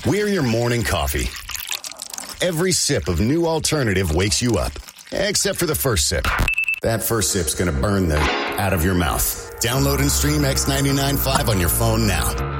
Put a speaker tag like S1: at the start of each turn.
S1: We're your morning coffee. Every sip of New Alternative wakes you up. Except for the first sip. That first sip's gonna burn the out of your mouth. Download and stream X99.5 on your phone now.